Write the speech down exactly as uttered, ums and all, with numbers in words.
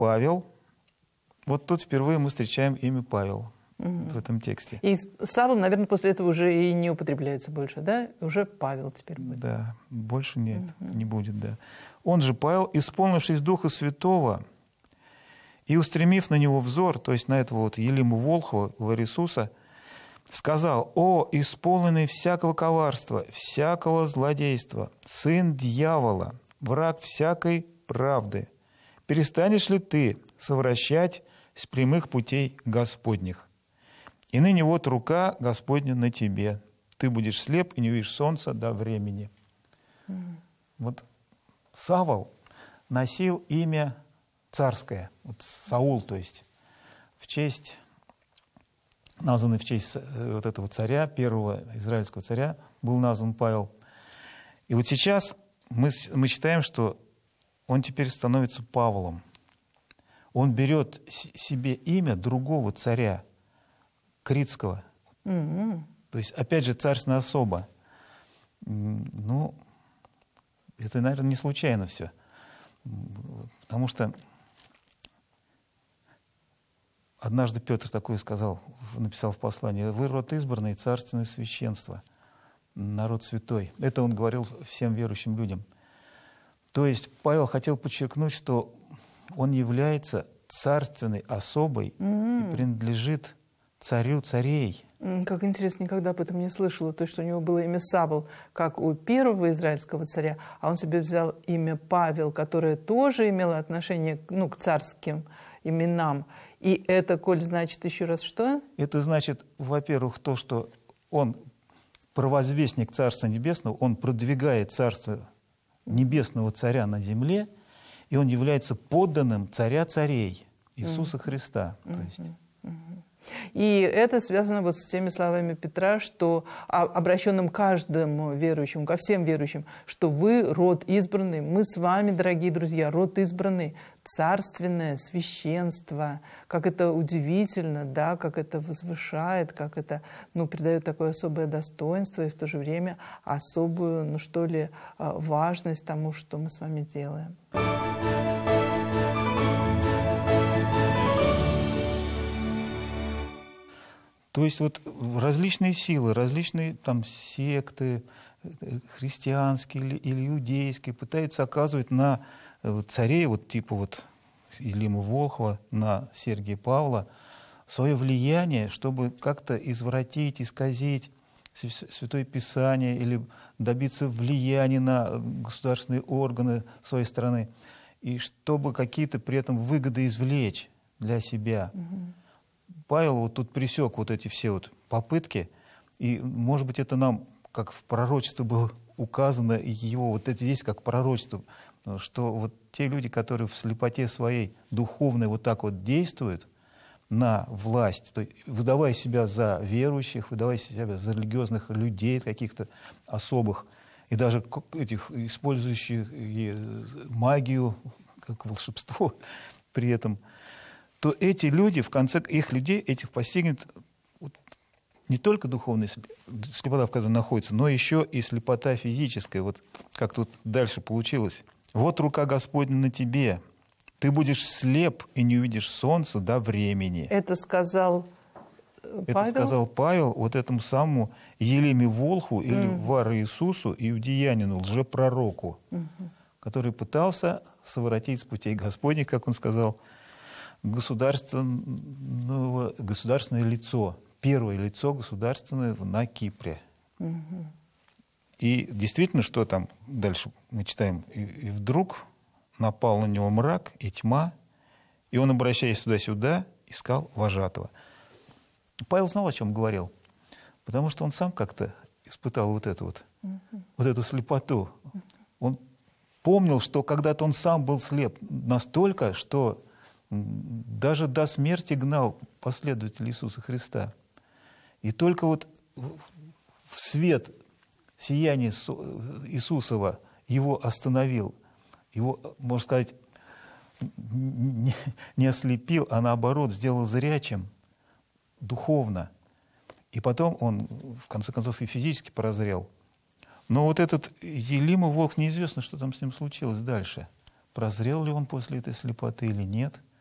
Павел. Вот тут впервые мы встречаем имя Павел угу. в этом тексте. И Савл, наверное, после этого уже и не употребляется больше, да? Уже Павел теперь будет. Да, больше нет, угу. не будет, да. Он же Павел, исполнившись Духа Святого и устремив на него взор, то есть на этого вот Елима Волхова, Варисуса, сказал: «О, исполненный всякого коварства, всякого злодейства, сын дьявола, враг всякой правды, перестанешь ли ты совращать с прямых путей Господних? И ныне вот рука Господня на тебе. Ты будешь слеп и не увидишь солнца до времени». Mm. Вот Савл носил имя царское, вот Саул, то есть в честь, названный в честь вот этого царя, первого израильского царя, был назван Павел. И вот сейчас мы, мы читаем, что он теперь становится Павлом. Он берет себе имя другого царя, Критского. Mm-hmm. То есть, опять же, царственная особа. Ну, это, наверное, не случайно все. Потому что однажды Петр такое сказал, написал в послании: «Вы род избранный, царственное священство, народ святой». Это он говорил всем верующим людям. То есть Павел хотел подчеркнуть, что он является царственной особой mm-hmm. и принадлежит царю царей. Как интересно, никогда об этом не слышала. То, что у него было имя Савл, как у первого израильского царя, а он себе взял имя Павел, которое тоже имело отношение, ну, к царским именам. И это, коль, значит, еще раз что? Это значит, во-первых, то, что он провозвестник Царства Небесного, он продвигает Царство Небесного Царя на земле, и он является подданным Царя Царей, Иисуса mm-hmm. Христа. То есть. Mm-hmm. И это связано вот с теми словами Петра, что обращенным каждому верующему, ко всем верующим, что вы род избранный, мы с вами, дорогие друзья, род избранный, царственное священство. Как это удивительно, да, как это возвышает, как это, ну, придает такое особое достоинство и в то же время особую, ну что ли, важность тому, что мы с вами делаем. То есть вот различные силы, различные там секты, христианские или, или иудейские, пытаются оказывать на царей, вот типа вот Елима Волхова, на Сергия Павла, свое влияние, чтобы как-то извратить, исказить Святое Писание или добиться влияния на государственные органы своей страны, и чтобы какие-то при этом выгоды извлечь для себя. Mm-hmm. Павел вот тут пресек вот эти все вот попытки, и, может быть, это нам, как в пророчестве было указано, его вот это здесь как пророчество, что вот те люди, которые в слепоте своей духовной вот так вот действуют на власть, то есть выдавая себя за верующих, выдавая себя за религиозных людей каких-то особых, и даже этих использующих магию, как волшебство при этом, то эти люди, в конце их людей, этих постигнет вот, не только духовная слепота, в которой находится, но еще и слепота физическая. Вот как тут дальше получилось. «Вот рука Господня на тебе, ты будешь слеп и не увидишь солнца до времени». Это сказал Павел? Это сказал Павел вот этому самому Елиме Волху или mm. Вару Иисусу, иудеянину, лжепророку, mm-hmm. который пытался совратить с путей Господних, как он сказал, государственного, государственное лицо, первое лицо государственное на Кипре. Угу. И действительно, что там дальше мы читаем, и, и вдруг напал на него мрак и тьма, и он, обращаясь туда-сюда, искал вожатого. Павел знал, о чем говорил, потому что он сам как-то испытал вот эту вот, угу. вот эту слепоту. Угу. Он помнил, что когда-то он сам был слеп настолько, что даже до смерти гнал последователей Иисуса Христа. И только вот в свет сияния Иисусова его остановил. Его, можно сказать, не ослепил, а наоборот сделал зрячим духовно. И потом он, в конце концов, и физически прозрел. Но вот этот Елима Волх, неизвестно, что там с ним случилось дальше. прозрел ли он после этой слепоты или нет.